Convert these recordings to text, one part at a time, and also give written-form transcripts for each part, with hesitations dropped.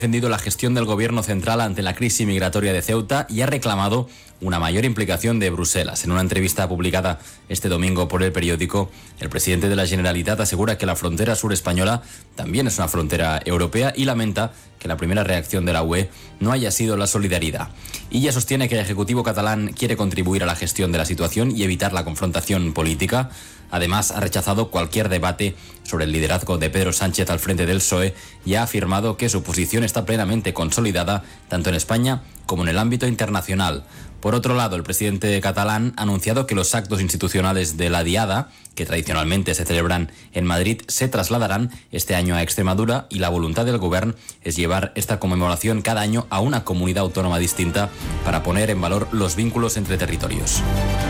defendido la gestión del gobierno central ante la crisis migratoria de Ceuta y ha reclamado una mayor implicación de Bruselas. En una entrevista publicada este domingo por El Periódico, el presidente de la Generalitat asegura que la frontera sur española también es una frontera europea y lamenta que la primera reacción de la UE no haya sido la solidaridad. Illa sostiene que el Ejecutivo catalán quiere contribuir a la gestión de la situación y evitar la confrontación política. Además, ha rechazado cualquier debate sobre el liderazgo de Pedro Sánchez al frente del PSOE y ha afirmado que su posición está plenamente consolidada tanto en España como en el ámbito internacional. Por otro lado, el presidente catalán ha anunciado que los actos institucionales de la Diada, que tradicionalmente se celebran en Madrid, se trasladarán este año a Extremadura y la voluntad del Gobierno es llevar esta conmemoración cada año a una comunidad autónoma distinta para poner en valor los vínculos entre territorios.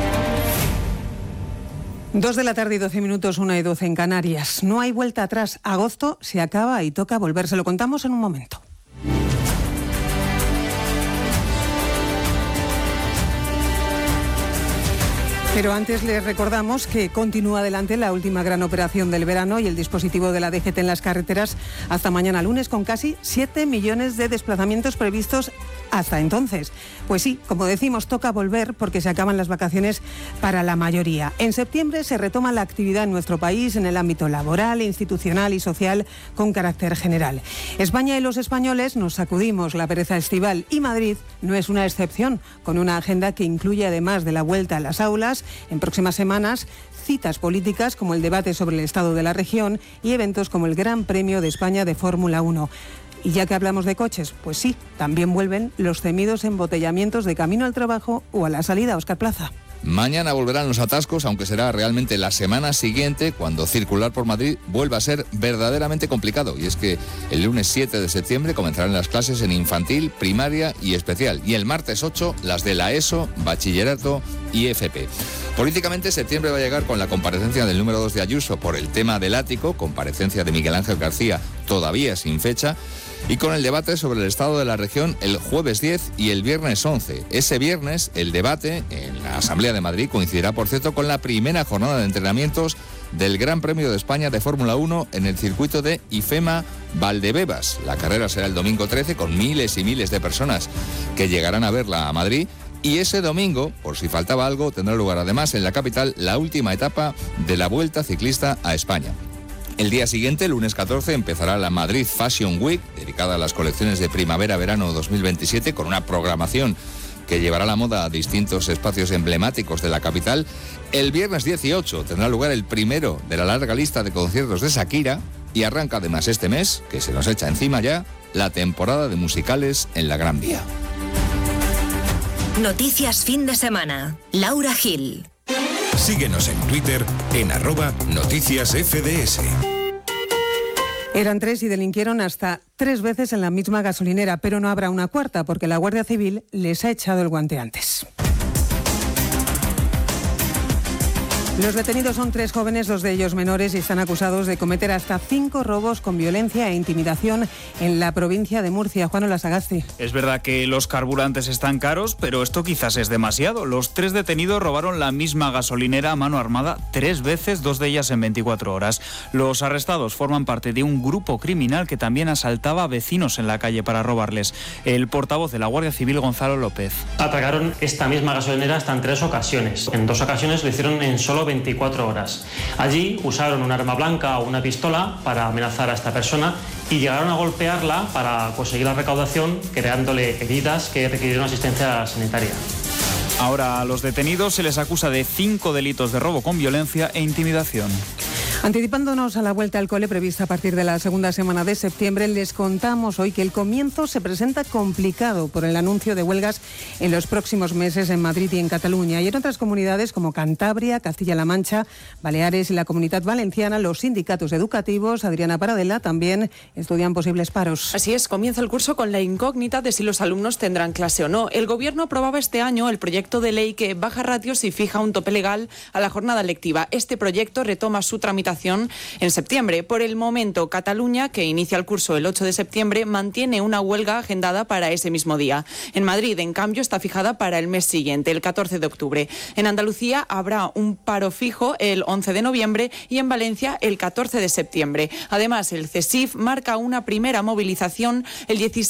2 de la tarde y 12 minutos, 1:12 en Canarias. No hay vuelta atrás. Agosto se acaba y toca volver. Se lo contamos en un momento. Pero antes les recordamos que continúa adelante la última gran operación del verano y el dispositivo de la DGT en las carreteras hasta mañana lunes, con casi 7 millones de desplazamientos previstos hasta entonces. Pues sí, como decimos, toca volver porque se acaban las vacaciones para la mayoría. En septiembre se retoma la actividad en nuestro país en el ámbito laboral, institucional y social con carácter general. España y los españoles nos sacudimos la pereza estival y Madrid no es una excepción, con una agenda que incluye, además de la vuelta a las aulas, en próximas semanas, citas políticas como el debate sobre el estado de la región y eventos como el Gran Premio de España de Fórmula 1. Y ya que hablamos de coches, pues sí, también vuelven los temidos embotellamientos de camino al trabajo o a la salida. Óscar Plaza. Mañana volverán los atascos, aunque será realmente la semana siguiente cuando circular por Madrid vuelva a ser verdaderamente complicado. Y es que el lunes 7 de septiembre comenzarán las clases en infantil, primaria y especial. Y el martes 8 las de la ESO, bachillerato y FP. Políticamente, septiembre va a llegar con la comparecencia del número 2 de Ayuso por el tema del ático, comparecencia de Miguel Ángel García todavía sin fecha, y con el debate sobre el estado de la región el jueves 10 y el viernes 11. Ese viernes el debate en la Asamblea de Madrid coincidirá, por cierto, con la primera jornada de entrenamientos del Gran Premio de España de Fórmula 1 en el circuito de IFEMA Valdebebas. La carrera será el domingo 13 con miles y miles de personas que llegarán a verla a Madrid. Y ese domingo, por si faltaba algo, tendrá lugar además en la capital la última etapa de la Vuelta Ciclista a España. El día siguiente, lunes 14, empezará la Madrid Fashion Week, dedicada a las colecciones de primavera-verano 2027, con una programación que llevará la moda a distintos espacios emblemáticos de la capital. El viernes 18 tendrá lugar el primero de la larga lista de conciertos de Shakira y arranca además este mes, que se nos echa encima ya, la temporada de musicales en la Gran Vía. Noticias fin de semana. Laura Gil. Síguenos en Twitter en @noticiasfds. Eran 3 y delinquieron hasta 3 veces en la misma gasolinera, pero no habrá una cuarta porque la Guardia Civil les ha echado el guante antes. Los detenidos son 3 jóvenes, 2 de ellos menores, y están acusados de cometer hasta 5 robos con violencia e intimidación en la provincia de Murcia. Juan Olasagasti. Es verdad que los carburantes están caros, pero esto quizás es demasiado. Los 3 detenidos robaron la misma gasolinera a mano armada 3 veces, 2 de ellas en 24 horas. Los arrestados forman parte de un grupo criminal que también asaltaba a vecinos en la calle para robarles. El portavoz de la Guardia Civil, Gonzalo López. Atracaron esta misma gasolinera hasta en 3 ocasiones. En 2 ocasiones lo hicieron en solo 24 horas. Allí usaron un arma blanca o una pistola para amenazar a esta persona y llegaron a golpearla para conseguir la recaudación, creándole heridas que requirieron asistencia sanitaria. Ahora a los detenidos se les acusa de 5 delitos de robo con violencia e intimidación. Anticipándonos a la vuelta al cole prevista a partir de la segunda semana de septiembre, les contamos hoy que el comienzo se presenta complicado por el anuncio de huelgas en los próximos meses en Madrid y en Cataluña. Y en otras comunidades como Cantabria, Castilla-La Mancha, Baleares y la Comunidad Valenciana, los sindicatos educativos, Adriana Paradela, también estudian posibles paros. Así es, comienza el curso con la incógnita de si los alumnos tendrán clase o no. El Gobierno aprobaba este año el proyecto de ley que baja ratios y fija un tope legal a la jornada lectiva. Este proyecto retoma su tramitación rehabilitación en septiembre. Por el momento, Cataluña, que inicia el curso el 8 de septiembre, mantiene una huelga agendada para ese mismo día. En Madrid, en cambio, está fijada para el mes siguiente, el 14 de octubre. En Andalucía habrá un paro fijo el 11 de noviembre y en Valencia el 14 de septiembre. Además, el CESIF marca una primera movilización el 16